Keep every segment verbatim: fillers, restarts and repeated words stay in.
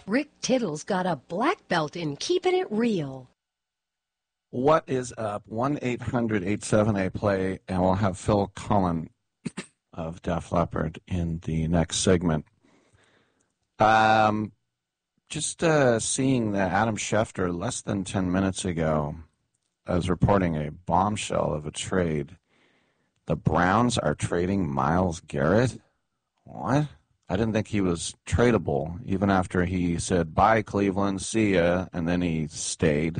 Rick Tittle's got a black belt in keeping it real. What is up? one eight hundred eight seven eight play, and we'll have Phil Cullen of Def Leppard in the next segment. Um, just uh, seeing that Adam Schefter, less than ten minutes ago, was reporting a bombshell of a trade. The Browns are trading Myles Garrett? What? I didn't think he was tradable, even after he said, bye, Cleveland, see ya, and then he stayed.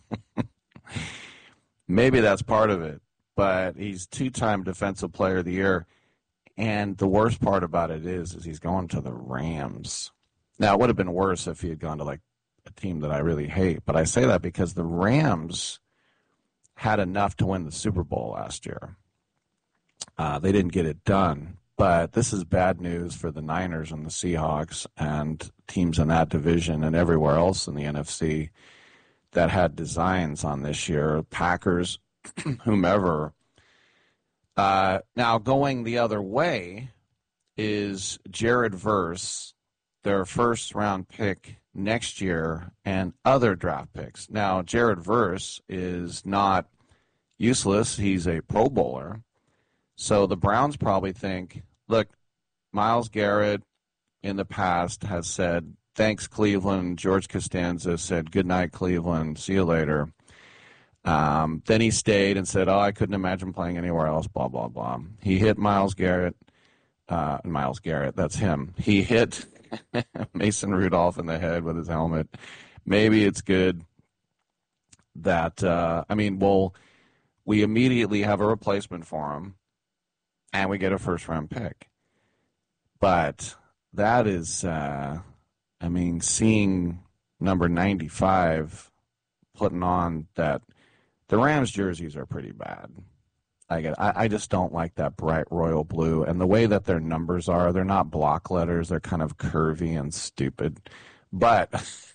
Maybe that's part of it, but he's two-time Defensive Player of the Year, and the worst part about it is, is he's going to the Rams. Now, it would have been worse if he had gone to, like, a team that I really hate, but I say that because the Rams had enough to win the Super Bowl last year. Uh, they didn't get it done. But this is bad news for the Niners and the Seahawks and teams in that division and everywhere else in the N F C that had designs on this year, Packers, whomever. Uh, now, going the other way is Jared Verse, their first-round pick next year, and other draft picks. Now, Jared Verse is not useless. He's a Pro Bowler. So the Browns probably think, look, Myles Garrett in the past has said, thanks, Cleveland. George Costanza said, good night, Cleveland. See you later. Um, then he stayed and said, oh, I couldn't imagine playing anywhere else, blah, blah, blah. He hit Myles Garrett. Uh, Myles Garrett, that's him. He hit Mason Rudolph in the head with his helmet. Maybe it's good that, uh, I mean, well, we immediately have a replacement for him. And we get a first-round pick. But that is, uh, I mean, seeing number ninety-five putting on that, the Rams jerseys are pretty bad. I get, I, I just don't like that bright royal blue. And the way that their numbers are, they're not block letters. They're kind of curvy and stupid. But,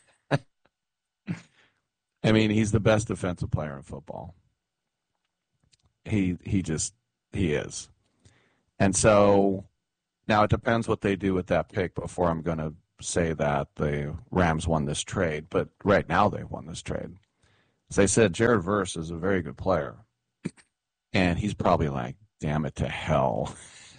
I mean, he's the best defensive player in football. He He just, he is. And so now it depends what they do with that pick before I'm going to say that the Rams won this trade. But right now they've won this trade. As I said, Jared Verse is a very good player. And he's probably like, damn it to hell.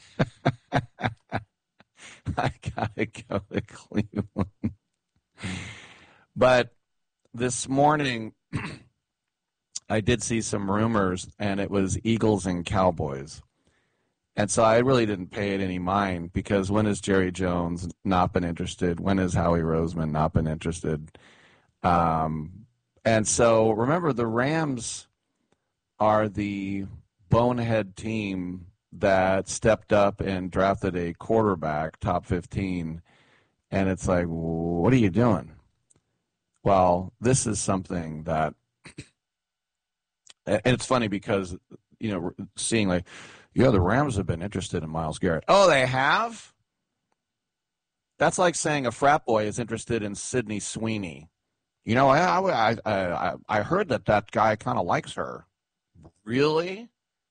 I got to go to Cleveland. But this morning I did see some rumors, and it was Eagles and Cowboys. And so I really didn't pay it any mind because when has Jerry Jones not been interested? When has Howie Roseman not been interested? Um, and so remember, the Rams are the bonehead team that stepped up and drafted a quarterback, top fifteen. And it's like, what are you doing? Well, this is something that, and it's funny because, you know, seeing like, yeah, the Rams have been interested in Myles Garrett. Oh, they have? That's like saying a frat boy is interested in Sydney Sweeney. You know, I I I, I heard that that guy kind of likes her. Really?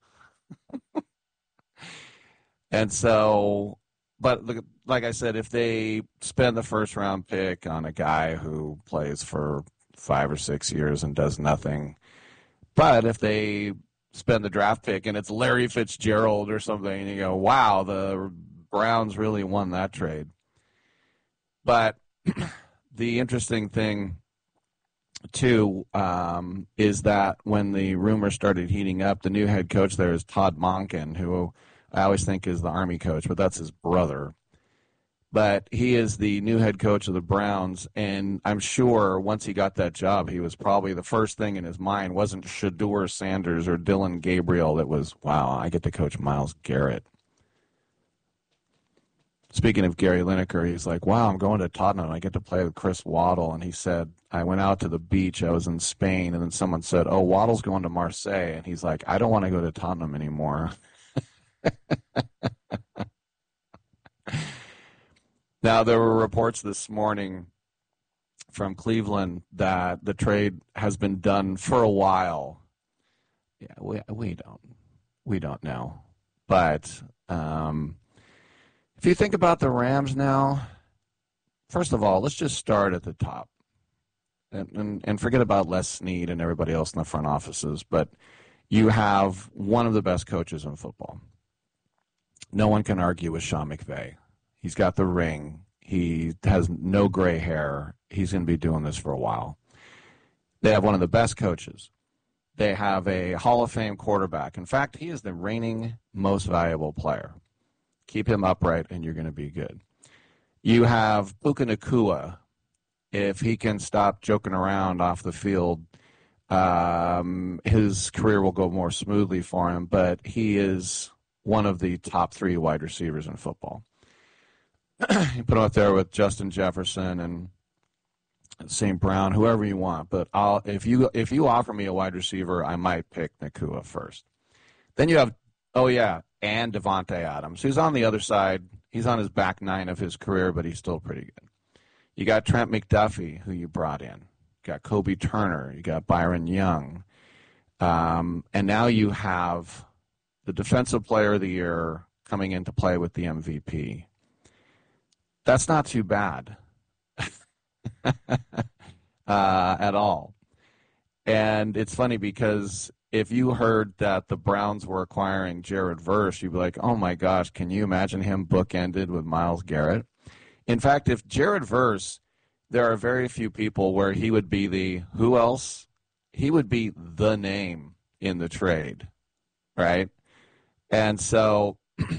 And so, but like I said, if they spend the first round pick on a guy who plays for five or six years and does nothing, but if they spend the draft pick and it's Larry Fitzgerald or something, and you go, wow, the Browns really won that trade. But the interesting thing, too, um, is that when the rumors started heating up, the new head coach there is Todd Monken, who I always think is the Army coach, but that's his brother. But he is the new head coach of the Browns, and I'm sure once he got that job, he was probably the first thing in his mind wasn't Shedeur Sanders or Dylan Gabriel. It was, wow, I get to coach Myles Garrett. Speaking of Gary Lineker, he's like, wow, I'm going to Tottenham. I get to play with Chris Waddle. And he said, I went out to the beach. I was in Spain. And then someone said, oh, Waddle's going to Marseille. And he's like, I don't want to go to Tottenham anymore. Now, there were reports this morning from Cleveland that the trade has been done for a while. Yeah, we we don't we don't know, but um, if you think about the Rams now, first of all, let's just start at the top. And, and, and forget about Les Snead and everybody else in the front offices, but you have one of the best coaches in football. No one can argue with Sean McVay. He's got the ring. He has no gray hair. He's going to be doing this for a while. They have one of the best coaches. They have a Hall of Fame quarterback. In fact, he is the reigning most valuable player. Keep him upright, and you're going to be good. You have Puka Nacua. If he can stop joking around off the field, um, his career will go more smoothly for him, but he is one of the top three wide receivers in football. You put him up there with Justin Jefferson and Saint Brown, whoever you want. But I'll, if you if you offer me a wide receiver, I might pick Nacua first. Then you have, oh yeah, and Devontae Adams, who's on the other side. He's on his back nine of his career, but he's still pretty good. You got Trent McDuffie, who you brought in. You got Kobe Turner. You got Byron Young. Um, and now you have the Defensive Player of the Year coming into play with the M V P. That's not too bad uh, at all. And it's funny because if you heard that the Browns were acquiring Jared Verse, you'd be like, oh my gosh, can you imagine him bookended with Myles Garrett? In fact, if Jared Verse, there are very few people where he would be the, who else? He would be the name in the trade, right? And so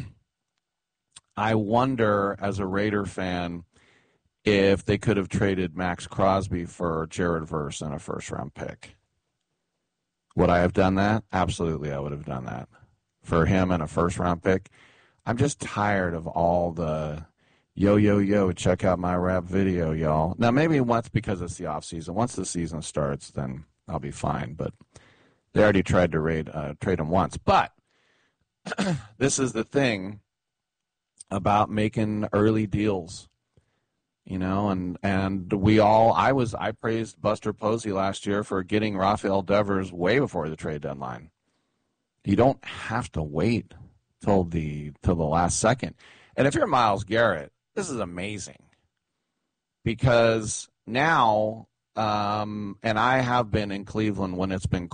I wonder, as a Raider fan, if they could have traded Max Crosby for Jared Verse and a first-round pick. Would I have done that? Absolutely, I would have done that. For him and a first-round pick. I'm just tired of all the, yo, yo, yo, check out my rap video, y'all. Now, maybe once because it's the offseason. Once the season starts, then I'll be fine. But they already tried to raid, uh, trade him once. But this is the thing about making early deals, you know, and, and we all, I was, I praised Buster Posey last year for getting Rafael Devers way before the trade deadline. You don't have to wait till the, till the last second. And if you're Myles Garrett, this is amazing because now, um, and I have been in Cleveland when it's been